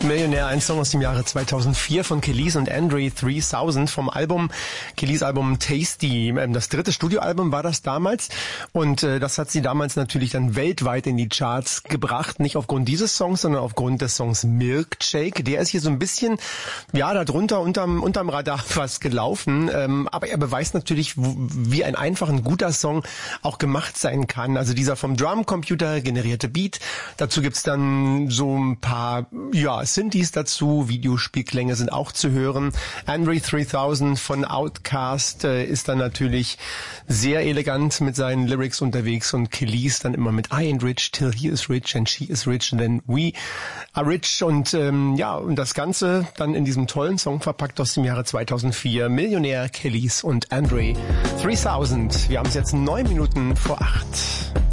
Millionär, ein Song aus dem Jahre 2004 von Kelis und Andre 3000 vom Album, Kelis Album Tasty. Das dritte Studioalbum war das damals und das hat sie damals natürlich dann weltweit in die Charts gebracht. Nicht aufgrund dieses Songs, sondern aufgrund des Songs Milkshake. Der ist hier so ein bisschen, ja, darunter unterm Radar fast gelaufen. Aber er beweist natürlich, wie ein einfach ein guter Song auch gemacht sein kann. Also dieser vom Drumcomputer generierte Beat. Dazu gibt's dann so ein paar, ja, Synthes dazu, Videospielklänge sind auch zu hören. Andre 3000 von Outkast ist dann natürlich sehr elegant mit seinen Lyrics unterwegs und Kelis dann immer mit I ain't rich till he is rich and she is rich and then we are rich und ja, und das Ganze dann in diesem tollen Song verpackt aus dem Jahre 2004. Millionär, Kelis und Andre 3000. Wir haben es jetzt 9 Minuten vor 8.